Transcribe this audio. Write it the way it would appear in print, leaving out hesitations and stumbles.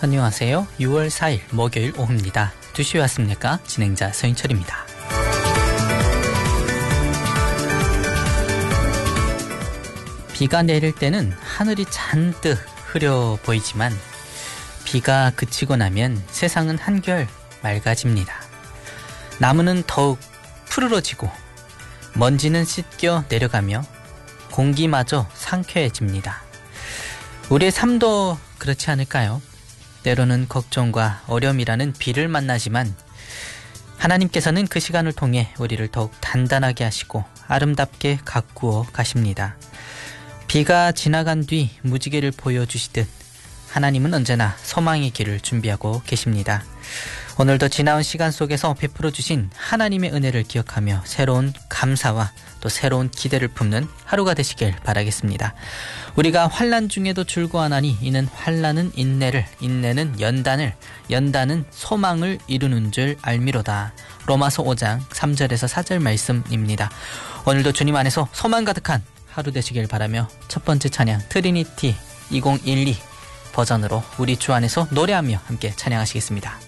안녕하세요. 6월 4일 목요일 오후입니다. 2시에 왔습니까? 진행자 서인철입니다. 비가 내릴 때는 하늘이 잔뜩 흐려 보이지만 비가 그치고 나면 세상은 한결 맑아집니다. 나무는 더욱 푸르러지고 먼지는 씻겨 내려가며 공기마저 상쾌해집니다. 우리의 삶도 그렇지 않을까요? 때로는 걱정과 어려움이라는 비를 만나지만 하나님께서는 그 시간을 통해 우리를 더욱 단단하게 하시고 아름답게 가꾸어 가십니다. 비가 지나간 뒤 무지개를 보여주시듯 하나님은 언제나 소망의 길을 준비하고 계십니다. 오늘도 지나온 시간 속에서 베풀어 주신 하나님의 은혜를 기억하며 새로운 감사와 또 새로운 기대를 품는 하루가 되시길 바라겠습니다. 우리가 환난 중에도 즐거워하나니 이는 환난은 인내를, 인내는 연단을, 연단은 소망을 이루는 줄 알미로다. 로마서 5장 3절에서 4절 말씀입니다. 오늘도 주님 안에서 소망 가득한 하루 되시길 바라며 첫 번째 찬양 트리니티 2012 버전으로 우리 주 안에서 노래하며 함께 찬양하시겠습니다.